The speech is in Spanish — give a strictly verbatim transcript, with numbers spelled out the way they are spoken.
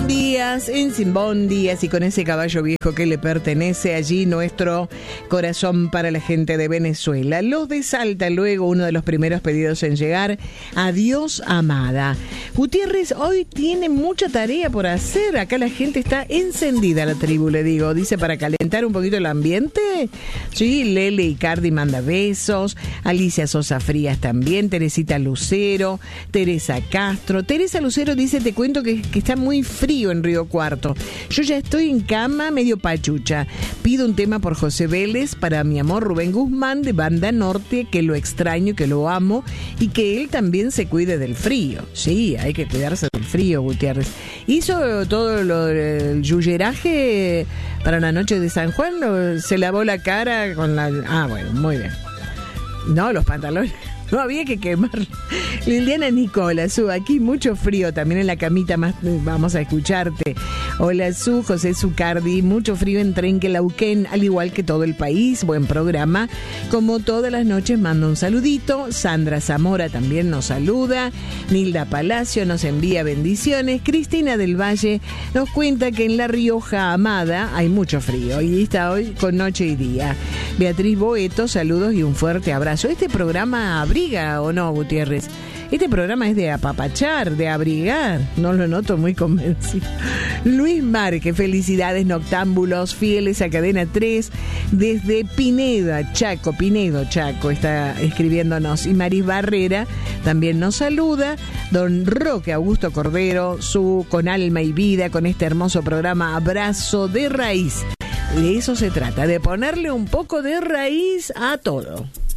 Díaz, en Simbón Díaz, y con ese caballo viejo que le pertenece allí nuestro corazón para la gente de Venezuela. Los de Salta, luego uno de los primeros pedidos en llegar. Adiós, amada. Gutiérrez hoy tiene mucha tarea por hacer. Acá la gente está encendida, la tribu, le digo. Dice, para calentar un poquito el ambiente. Sí, Lele Icardi manda besos. Alicia Sosa Frías también. Teresita Lucero. Teresa Castro. Teresa Lucero dice, te cuento que, que está muy frío en Río Cuarto. Yo ya estoy en cama medio pachucha. Pido un tema por José Vélez para mi amor Rubén Guzmán de Banda Norte, que lo extraño, que lo amo y que él también se cuide del frío. Sí, hay que cuidarse del frío, Gutiérrez. Hizo todo lo del yuyeraje para la noche de San Juan, lo, se lavó la cara con la... Ah, bueno, muy bien. No, los pantalones... No había que quemar. Liliana Nicola, Su, aquí mucho frío, también en la camita más vamos a escucharte. Hola, Su, José Zucardi, mucho frío en Trenquelauquén, al igual que todo el país. Buen programa. Como todas las noches, mando un saludito. Sandra Zamora también nos saluda. Nilda Palacio nos envía bendiciones. Cristina del Valle nos cuenta que en La Rioja Amada hay mucho frío y está hoy con noche y día. Beatriz Boeto, saludos y un fuerte abrazo. Este programa abriga o no, Gutiérrez. Este programa es de apapachar, de abrigar. No lo noto muy convencido. Luis Márquez, felicidades noctámbulos, fieles a Cadena tres, desde Pineda, Chaco, Pinedo, Chaco, está escribiéndonos. Y Maris Barrera también nos saluda. Don Roque Augusto Cordero, Su, con alma y vida, con este hermoso programa Abrazo de Raíz. De eso se trata, de ponerle un poco de raíz a todo.